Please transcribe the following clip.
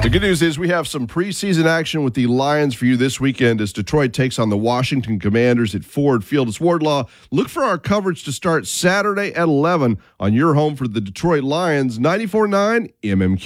The good news is we have some preseason action with the Lions for you this weekend as Detroit takes on the Washington Commanders at Ford Field. It's Wardlaw. Look for our coverage to start Saturday at 11 on your home for the Detroit Lions, 94.9 MMQ.